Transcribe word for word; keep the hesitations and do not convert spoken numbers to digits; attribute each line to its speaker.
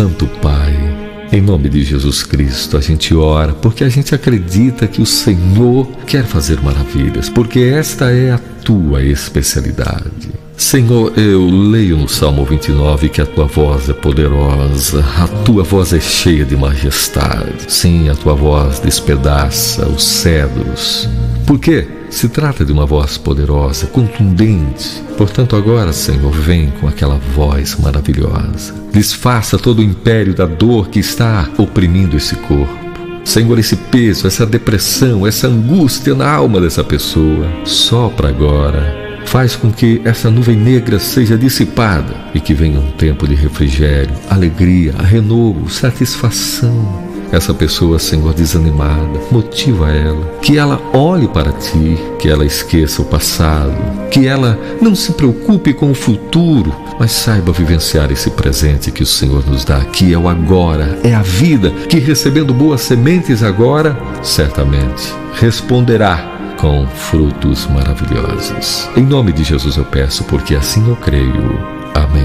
Speaker 1: Santo Pai, em nome de Jesus Cristo, a gente ora porque a gente acredita que o Senhor quer fazer maravilhas, porque esta é a tua especialidade. Senhor, eu leio no Salmo vinte e nove que a tua voz é poderosa, a tua voz é cheia de majestade. Sim, a tua voz despedaça os cedros. Por quê? Se trata de uma voz poderosa, contundente. Portanto, agora, Senhor, vem com aquela voz maravilhosa. Desfaça todo o império da dor que está oprimindo esse corpo. Senhor, esse peso, essa depressão, essa angústia na alma dessa pessoa, sopra agora. Faz com que essa nuvem negra seja dissipada e que venha um tempo de refrigério, alegria, renovo, satisfação. Essa pessoa, Senhor, desanimada, motiva ela, que ela olhe para ti, que ela esqueça o passado, que ela não se preocupe com o futuro, mas saiba vivenciar esse presente que o Senhor nos dá, que é o agora, é a vida, que recebendo boas sementes agora, certamente responderá com frutos maravilhosos. Em nome de Jesus eu peço, porque assim eu creio. Amém.